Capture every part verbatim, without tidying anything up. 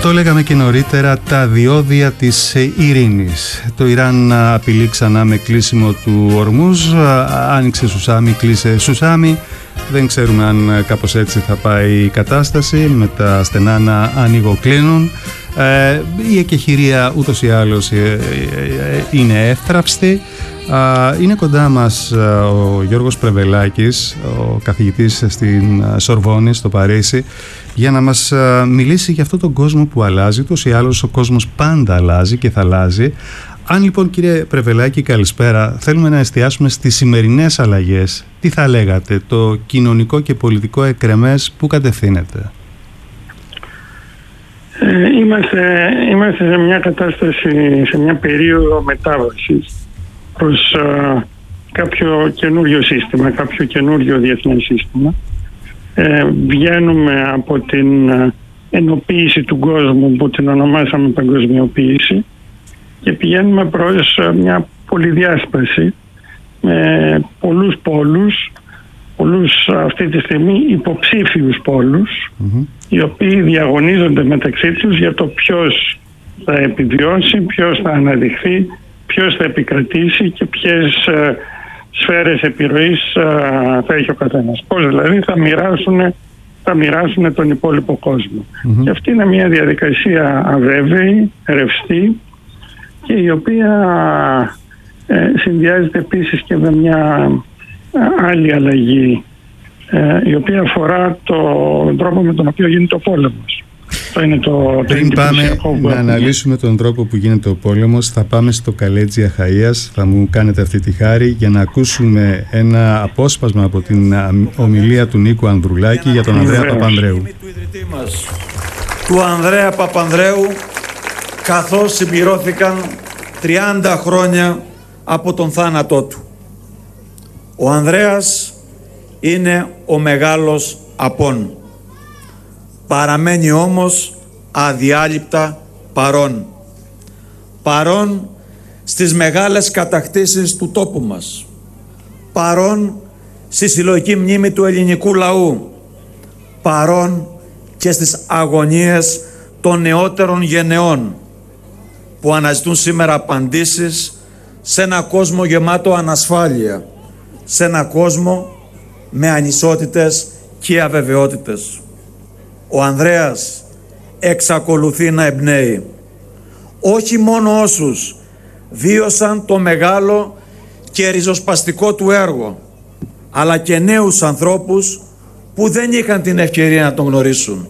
Το λέγαμε και νωρίτερα, τα διόδια της ειρήνης. Το Ιράν απειλεί ξανά με κλείσιμο του Ορμούζ. Άνοιξε Σουσάμι, κλείσε Σουσάμι. Δεν ξέρουμε αν κάπως έτσι θα πάει η κατάσταση, με τα στενά να ανοιγοκλίνουν. Ε, η εκεχηρία ούτως ή άλλως ε, ε, είναι εύθραυστη. Είναι κοντά μας ο Γιώργος Πρεβελάκης, ο καθηγητής στην Σορβόνη, στο Παρίσι, για να μας μιλήσει για αυτόν τον κόσμο που αλλάζει. Ούτως ή άλλως ο κόσμος πάντα αλλάζει και θα αλλάζει. Αν λοιπόν, κύριε Πρεβελάκη, καλησπέρα, θέλουμε να εστιάσουμε στις σημερινές αλλαγές, τι θα λέγατε, το κοινωνικό και πολιτικό εκρεμές που κατευθύνεται? Ε, είμαστε, είμαστε σε μια κατάσταση, σε μια περίοδο μετάβασης προς α, κάποιο καινούριο σύστημα, κάποιο καινούριο διεθνές σύστημα. Ε, βγαίνουμε από την α, ενοποίηση του κόσμου που την ονομάσαμε παγκοσμιοποίηση και πηγαίνουμε προς α, μια πολυδιάσπαση με πολλούς πόλους, πολλούς αυτή τη στιγμή υποψήφιους πόλους, mm-hmm. οι οποίοι διαγωνίζονται μεταξύ τους για το ποιος θα επιβιώσει, ποιος θα αναδειχθεί, ποιος θα επικρατήσει και ποιες ε, σφαίρες επιρροής ε, θα έχει ο καθένας. Πώς δηλαδή θα μοιράσουν, θα μοιράσουν τον υπόλοιπο κόσμο. Mm-hmm. Και αυτή είναι μια διαδικασία αβέβαιη, ρευστή και η οποία ε, συνδυάζεται επίσης και με μια άλλη αλλαγή ε, η οποία αφορά τον τρόπο με τον οποίο γίνεται ο πόλεμος. Αυτό είναι το, Πριν το πάμε να αναλύσουμε τον τρόπο που γίνεται ο πόλεμος, θα πάμε στο Καλέτζι Αχαΐας, θα μου κάνετε αυτή τη χάρη, για να ακούσουμε ένα απόσπασμα από την ομιλία του Νίκου Ανδρουλάκη για τον Ανδρέα Παπανδρέου. Του ιδρυτή μας, του Ανδρέα Παπανδρέου, καθώς συμπληρώθηκαν τριάντα χρόνια από τον θάνατό του. Ο Ανδρέας είναι ο μεγάλος απόν. Παραμένει όμως αδιάλειπτα παρόν. Παρόν στις μεγάλες κατακτήσεις του τόπου μας. Παρόν στη συλλογική μνήμη του ελληνικού λαού. Παρόν και στις αγωνίες των νεότερων γενεών που αναζητούν σήμερα απαντήσεις σε ένα κόσμο γεμάτο ανασφάλεια, σε ένα κόσμο με ανισότητες και αβεβαιότητες. Ο Ανδρέας εξακολουθεί να εμπνέει όχι μόνο όσους βίωσαν το μεγάλο και ριζοσπαστικό του έργο, αλλά και νέους ανθρώπους που δεν είχαν την ευκαιρία να τον γνωρίσουν.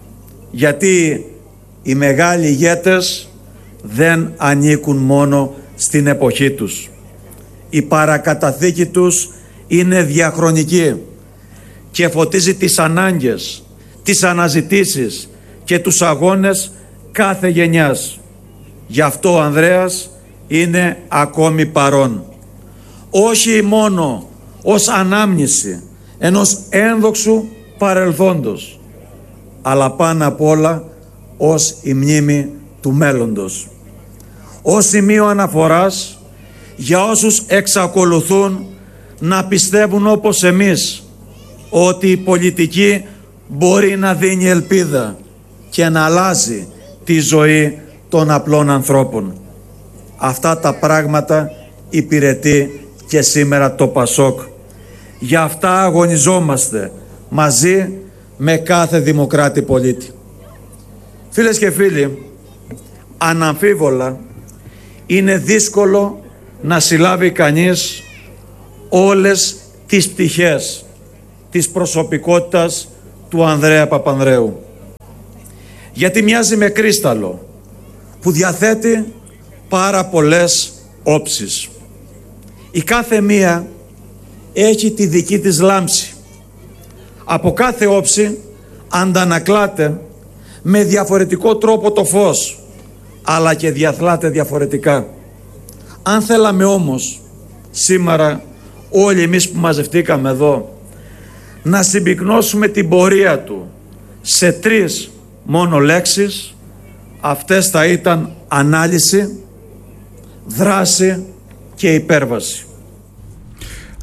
Γιατί οι μεγάλοι ηγέτες δεν ανήκουν μόνο στην εποχή τους. Η παρακαταθήκη τους είναι διαχρονική και φωτίζει τις ανάγκες, τις αναζητήσεις και τους αγώνες κάθε γενιάς. Γι' αυτό ο Ανδρέας είναι ακόμη παρόν. Όχι μόνο ως ανάμνηση ενός ένδοξου παρελθόντος, αλλά πάνω απ' όλα ως η μνήμη του μέλλοντος. Ως σημείο αναφοράς για όσους εξακολουθούν να πιστεύουν όπως εμείς ότι η πολιτική μπορεί να δίνει ελπίδα και να αλλάζει τη ζωή των απλών ανθρώπων. Αυτά τα πράγματα υπηρετεί και σήμερα το Πασόκ. Για αυτά αγωνιζόμαστε μαζί με κάθε δημοκράτη πολίτη. Φίλες και φίλοι, αναμφίβολα είναι δύσκολο να συλλάβει κανείς όλες τις πτυχές της προσωπικότητας του Ανδρέα Παπανδρέου. Γιατί μοιάζει με κρίσταλο που διαθέτει πάρα πολλές όψεις. Η κάθε μία έχει τη δική της λάμψη. Από κάθε όψη αντανακλάται με διαφορετικό τρόπο το φως, αλλά και διαθλάται διαφορετικά. Αν θέλαμε όμως σήμερα όλοι εμείς που μαζευτήκαμε εδώ να συμπυκνώσουμε την πορεία του σε τρεις μόνο λέξεις, αυτές θα ήταν ανάλυση, δράση και υπέρβαση.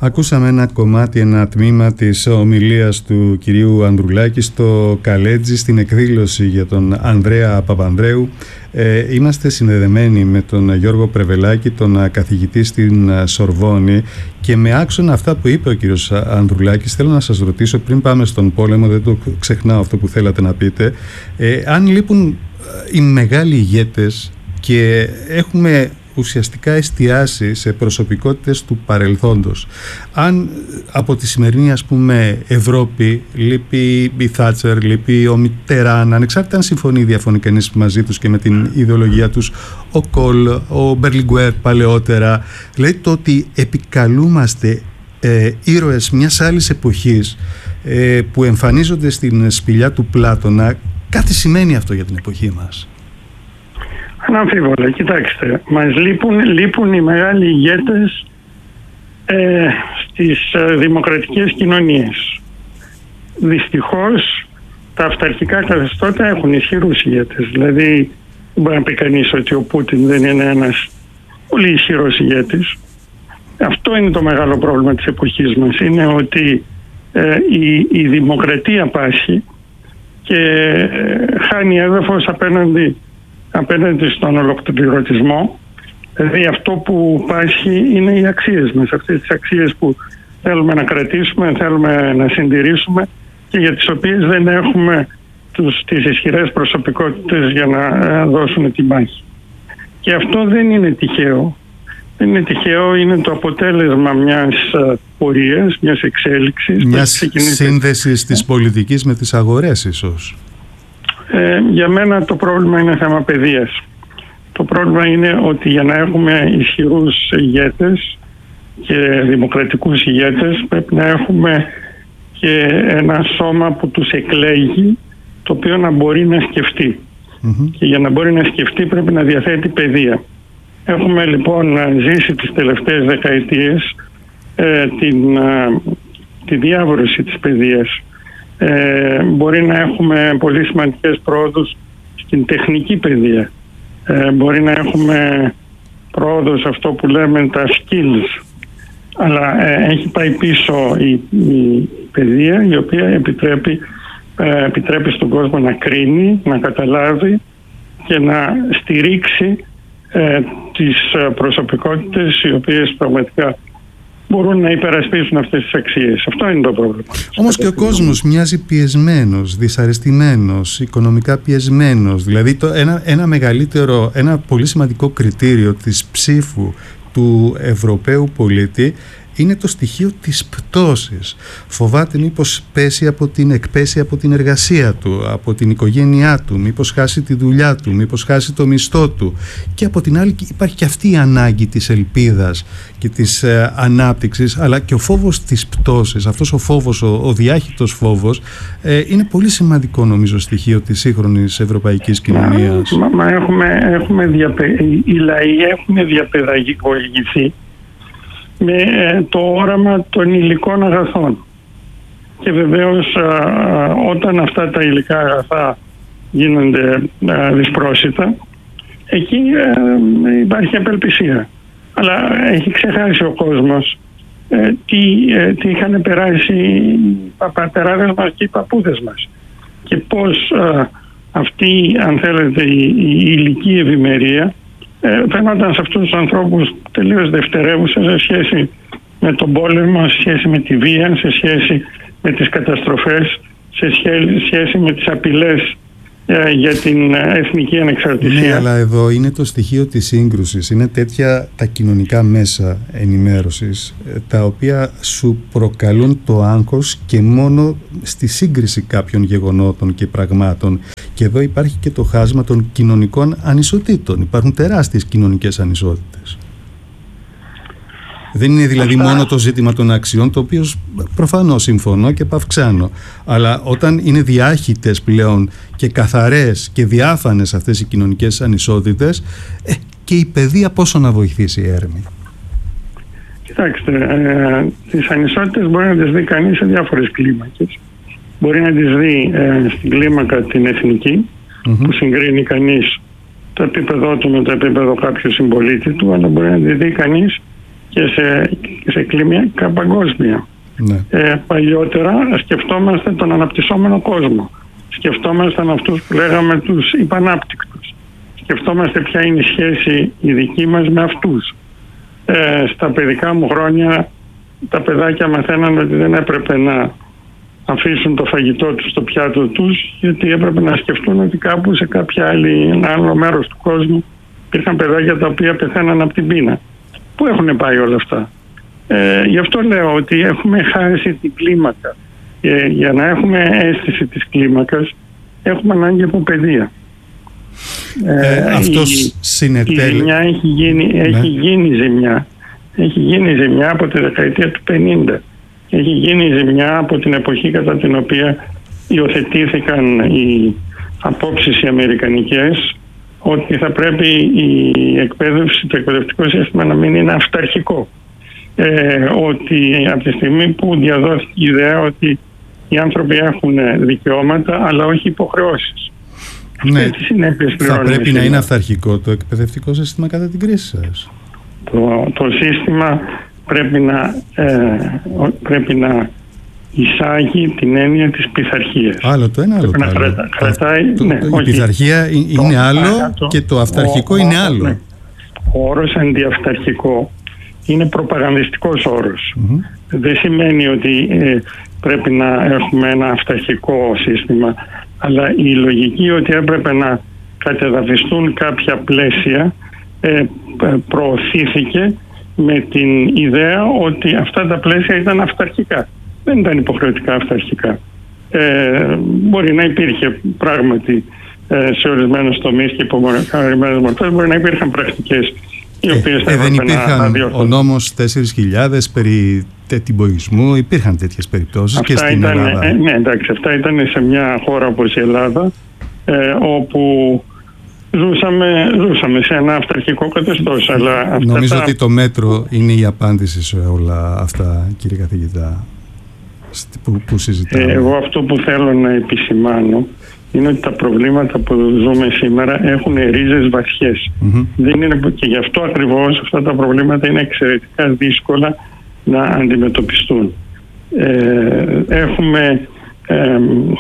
Ακούσαμε ένα κομμάτι, ένα τμήμα της ομιλίας του κυρίου Ανδρουλάκη στο Καλέτζι στην εκδήλωση για τον Ανδρέα Παπανδρέου. Ε, είμαστε συνδεδεμένοι με τον Γιώργο Πρεβελάκη, τον καθηγητή στην Σορβόνη, και με άξονα αυτά που είπε ο κύριος Ανδρουλάκης θέλω να σας ρωτήσω, πριν πάμε στον πόλεμο, δεν το ξεχνάω αυτό που θέλατε να πείτε, ε, αν λείπουν οι μεγάλοι ηγέτες και έχουμε ουσιαστικά εστιάσει σε προσωπικότητες του παρελθόντος. Αν από τη σημερινή, ας πούμε, Ευρώπη λείπει η Θάτσερ, λείπει ο Μιτεράν, ανεξάρτητα αν συμφωνεί ή διαφωνεί κανείς μαζί τους και με την ιδεολογία τους, ο Κολ, ο Μπερλιγκουέρ παλαιότερα, λέει το ότι επικαλούμαστε ε, ήρωες μιας άλλης εποχής ε, που εμφανίζονται στην σπηλιά του Πλάτωνα, κάτι σημαίνει αυτό για την εποχή μας? Αναμφίβολα, κοιτάξτε, μας λείπουν, λείπουν οι μεγάλοι ηγέτες ε, στις ε, δημοκρατικές κοινωνίες. Δυστυχώς τα αυταρχικά καθεστώτα έχουν ισχυρούς ηγέτες. Δηλαδή δεν μπορεί να πει κανείς ότι ο Πούτιν δεν είναι ένας πολύ ισχυρός ηγέτης. Αυτό είναι το μεγάλο πρόβλημα της εποχής μας. Είναι ότι ε, η, η δημοκρατία πάσχει και ε, χάνει έδαφος απέναντι απέναντι στον ολοκληρωτισμό. Δηλαδή αυτό που πάσχει είναι οι αξίες μας, αυτές τις αξίες που θέλουμε να κρατήσουμε, θέλουμε να συντηρήσουμε και για τις οποίες δεν έχουμε τους, τις ισχυρές προσωπικότητες για να δώσουν την μάχη. Και αυτό δεν είναι τυχαίο. Δεν είναι τυχαίο, είναι το αποτέλεσμα μιας πορείας, μιας εξέλιξης. Μιας σύνδεσης της πολιτικής με τις αγορές ίσως. Ε, για μένα το πρόβλημα είναι θέμα παιδείας. Το πρόβλημα είναι ότι για να έχουμε ισχυρούς ηγέτες και δημοκρατικούς ηγέτες πρέπει να έχουμε και ένα σώμα που τους εκλέγει, το οποίο να μπορεί να σκεφτεί. Mm-hmm. Και για να μπορεί να σκεφτεί πρέπει να διαθέτει παιδεία. Έχουμε λοιπόν ζήσει τις τελευταίες δεκαετίες ε, την, ε, τη διάβρωση της παιδείας. Ε, μπορεί να έχουμε πολύ σημαντικές πρόοδους στην τεχνική παιδεία. Ε, μπορεί να έχουμε πρόοδο σε αυτό που λέμε τα skills. Αλλά ε, έχει πάει πίσω η, η παιδεία, η οποία επιτρέπει, ε, επιτρέπει στον κόσμο να κρίνει, να καταλάβει και να στηρίξει ε, τις προσωπικότητες οι οποίες πραγματικά μπορούν να υπερασπίσουν αυτές τις αξίες. Αυτό είναι το πρόβλημα. Όμως και ο κόσμος μοιάζει πιεσμένος, δυσαρεστημένος, οικονομικά πιεσμένος. Δηλαδή το ένα, ένα μεγαλύτερο, ένα πολύ σημαντικό κριτήριο της ψήφου του Ευρωπαίου πολίτη είναι το στοιχείο της πτώσης. Φοβάται μήπως πέσει από την, εκπέσει από την εργασία του, από την οικογένειά του, μήπως χάσει τη δουλειά του, μήπως χάσει το μισθό του. Και από την άλλη υπάρχει και αυτή η ανάγκη της ελπίδας και της ε, ανάπτυξης, αλλά και ο φόβος της πτώσης. Αυτός ο φόβος, ο, ο διάχυτος φόβος, ε, είναι πολύ σημαντικό νομίζω στοιχείο της σύγχρονης ευρωπαϊκής κοινωνίας. Μα, μα έχουμε, έχουμε διαπε... οι λαοί έχουν διαπαιδαγωγηθεί με το όραμα των υλικών αγαθών. Και βεβαίως α, όταν αυτά τα υλικά αγαθά γίνονται α, δυσπρόσιτα, εκεί α, υπάρχει απελπισία. Αλλά έχει ξεχάσει ο κόσμος ε, τι, ε, τι είχαν περάσει οι πατεράδες μας και οι παππούδες μας. Και πώς α, αυτή, αν θέλετε, η, η υλική ευημερία φαίνονταν σε αυτούς τους ανθρώπους τελείως δευτερεύουσα σε σχέση με τον πόλεμο, σε σχέση με τη βία, σε σχέση με τις καταστροφές, σε σχέση με τις απειλές ε, για την εθνική ανεξαρτησία. Ναι, αλλά εδώ είναι το στοιχείο της σύγκρουσης. Είναι τέτοια τα κοινωνικά μέσα ενημέρωσης, τα οποία σου προκαλούν το άγχος και μόνο στη σύγκριση κάποιων γεγονότων και πραγμάτων. Και εδώ υπάρχει και το χάσμα των κοινωνικών ανισοτήτων. Υπάρχουν τεράστιες κοινωνικές ανισότητες. Δεν είναι δηλαδή Αυτά... μόνο το ζήτημα των αξιών, το οποίο προφανώς συμφωνώ και παυξάνω. Αλλά όταν είναι διάχυτες πλέον και καθαρές και διάφανες αυτές οι κοινωνικές ανισότητες, ε, και η παιδεία πόσο να βοηθήσει, Έρμη? Κοιτάξτε, ε, τις ανισότητες μπορεί να τις δει κανείς σε διάφορες κλίμακες. Μπορεί να τις δει ε, στην κλίμακα την εθνική, mm-hmm. που συγκρίνει κανείς το επίπεδό του με το επίπεδο κάποιου συμπολίτη του, αλλά μπορεί να τις δει κανείς και σε, και σε κλίμακα παγκόσμια. Ναι. Ε, παλιότερα σκεφτόμαστε τον αναπτυσσόμενο κόσμο. Σκεφτόμασταν αυτούς που λέγαμε τους υπανάπτυκτους. Σκεφτόμαστε ποια είναι η σχέση η δική μας με αυτούς. Ε, στα παιδικά μου χρόνια τα παιδάκια μαθαίναν ότι δεν έπρεπε να αφήσουν το φαγητό τους στο πιάτο τους, γιατί έπρεπε να σκεφτούν ότι κάπου σε κάποια άλλη, ένα άλλο μέρος του κόσμου υπήρχαν παιδάκια τα οποία πεθαίναν από την πείνα. Πού έχουν πάει όλα αυτά? Ε, γι' αυτό λέω ότι έχουμε χάσει την κλίμακα. Ε, για να έχουμε αίσθηση της κλίμακας έχουμε ανάγκη από παιδεία. Ε, ε, αυτός η, συνετέλει... η ζημιά έχει γίνει, ναι. έχει γίνει ζημιά. Έχει γίνει ζημιά από τη δεκαετία του πενήντα. Έχει γίνει ζημιά από την εποχή κατά την οποία υιοθετήθηκαν οι απόψεις οι αμερικανικές ότι θα πρέπει η εκπαίδευση, το εκπαιδευτικό σύστημα να μην είναι αυταρχικό. Ε, ότι από τη στιγμή που διαδόθηκε η ιδέα ότι οι άνθρωποι έχουν δικαιώματα αλλά όχι υποχρεώσεις. Ναι, θα πρέπει να είναι αυταρχικό το εκπαιδευτικό σύστημα κατά την κρίση σας. Το, το σύστημα πρέπει να, ε, πρέπει να εισάγει την έννοια της πειθαρχίας. Άλλο το ένα, άλλο το άλλο. Κρατα, κρατάει, το, ναι, το, όχι, η πειθαρχία είναι το, άλλο το, και το αυταρχικό ο, είναι ο, άλλο. Ναι. Ο όρος αντιαυταρχικό είναι προπαγανδιστικός όρος. Mm-hmm. Δεν σημαίνει ότι ε, πρέπει να έχουμε ένα αυταρχικό σύστημα, αλλά η λογική ότι έπρεπε να κατεδαφιστούν κάποια πλαίσια ε, προωθήθηκε με την ιδέα ότι αυτά τα πλαίσια ήταν αυταρχικά. Δεν ήταν υποχρεωτικά αυταρχικά. Ε, μπορεί να υπήρχε πράγματι ε, σε ορισμένους τομείς και υπό ορισμένες μορφές, μπορεί να υπήρχαν πρακτικές οι οποίες ε, ε, δεν υπήρχαν να, να ο νόμος τέσσερις χιλιάδες περί τετυμποϊσμού, υπήρχαν τέτοιες περιπτώσεις αυτά και στην ήταν, Ελλάδα. Ε, ναι, εντάξει, αυτά ήταν σε μια χώρα όπως η Ελλάδα, ε, όπου Ζούσαμε, ζούσαμε σε ένα αυταρχικό καθεστώς. Αλλά νομίζω τα... ότι το μέτρο είναι η απάντηση σε όλα αυτά, κύριε καθηγητά, που, που συζητάμε. Εγώ αυτό που θέλω να επισημάνω είναι ότι τα προβλήματα που ζούμε σήμερα έχουν ρίζες βαθιές. Mm-hmm. Δεν είναι, και γι' αυτό ακριβώς αυτά τα προβλήματα είναι εξαιρετικά δύσκολα να αντιμετωπιστούν. Ε, έχουμε, ε,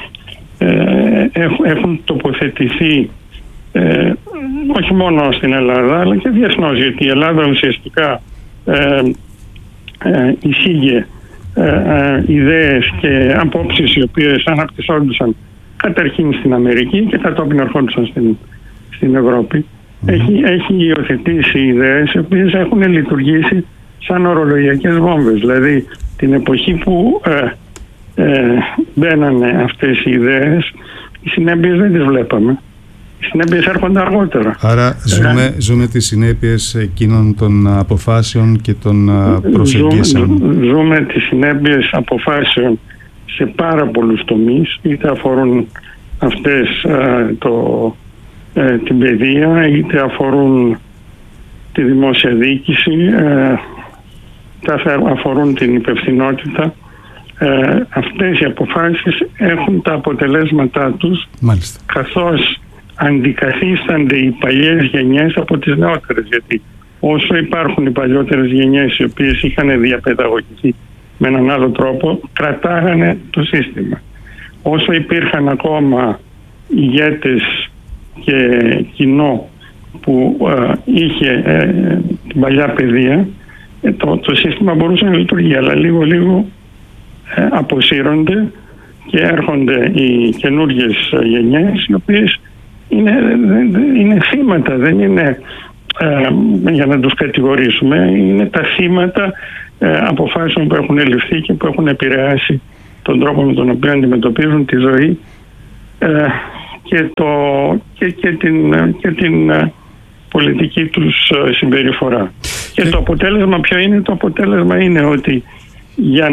ε, έχουν τοποθετηθεί Ε, όχι μόνο στην Ελλάδα αλλά και διεθνώς, γιατί η Ελλάδα ουσιαστικά ε, ε, εισήγε ε, ε, ιδέες και απόψεις οι οποίες αναπτυσσόντουσαν καταρχήν στην Αμερική και κατόπιν ερχόντουσαν στην, στην Ευρώπη. Mm-hmm. Έχει, έχει υιοθετήσει ιδέες οι οποίες έχουν λειτουργήσει σαν ορολογιακές βόμβες. Δηλαδή την εποχή που ε, ε, μπαίνανε αυτές οι ιδέες, οι συνέπειες δεν τις βλέπαμε. Οι συνέπειες έρχονται αργότερα. Άρα ζούμε, ε, ζούμε τις συνέπειες εκείνων των αποφάσεων και των προσεγγίσεων. Ζούμε, ζούμε τις συνέπειες αποφάσεων σε πάρα πολλούς τομείς, είτε αφορούν αυτές ε, το, ε, την παιδεία, είτε αφορούν τη δημόσια διοίκηση, ε, είτε αφορούν την υπευθυνότητα. Ε, αυτές οι αποφάσεις έχουν τα αποτελέσματά τους. Μάλιστα. Καθώς αντικαθίστανται οι παλιές γενιές από τις νεότερες, γιατί όσο υπάρχουν οι παλιότερες γενιές οι οποίες είχαν διαπαιδαγωγηθεί με έναν άλλο τρόπο, κρατάγανε το σύστημα. Όσο υπήρχαν ακόμα ηγέτες και κοινό που ε, είχε ε, την παλιά παιδεία, ε, το, το σύστημα μπορούσε να λειτουργεί, αλλά λίγο λίγο ε, αποσύρονται και έρχονται οι καινούργιες γενιές οι οποίες είναι, είναι θύματα, δεν είναι ε, για να τους κατηγορήσουμε, είναι τα θύματα ε, αποφάσεων που έχουν ληφθεί και που έχουν επηρεάσει τον τρόπο με τον οποίο αντιμετωπίζουν τη ζωή ε, και, το, και, και την, και την ε, πολιτική τους ε, συμπεριφορά. Και το αποτέλεσμα ποιο είναι? Το αποτέλεσμα είναι ότι για